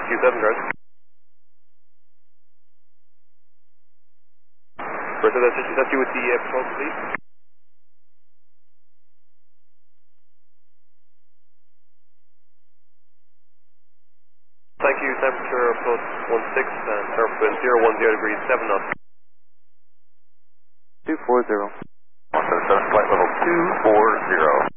Rescue 7 guards. First, that's you with the patrol, please. Thank you, temperature plus 16 and surface wind 010 degrees, 7 knots. 240. 177, flight level 240.